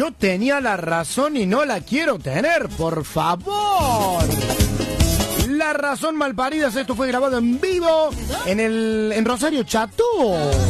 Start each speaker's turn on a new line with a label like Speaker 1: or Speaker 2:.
Speaker 1: yo tenía la razón y no la quiero tener, por favor. La razón, malparidas, esto fue grabado en vivo en Rosario Chatú.